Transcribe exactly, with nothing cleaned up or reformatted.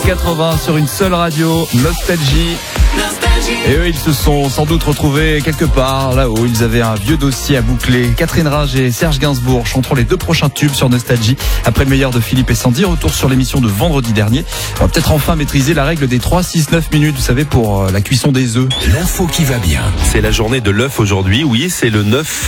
quatre-vingts sur une seule radio, Nostalgie. Et eux, ils se sont sans doute retrouvés quelque part là-haut. Ils avaient un vieux dossier à boucler. Catherine Ringer et Serge Gainsbourg chanteront les deux prochains tubes sur Nostalgie. Après le meilleur de Philippe et Sandy, retour sur l'émission de vendredi dernier. On va peut-être enfin maîtriser la règle des trois, six, neuf minutes, vous savez, pour la cuisson des œufs. L'info qui va bien. C'est la journée de l'œuf aujourd'hui. Oui, c'est le neuf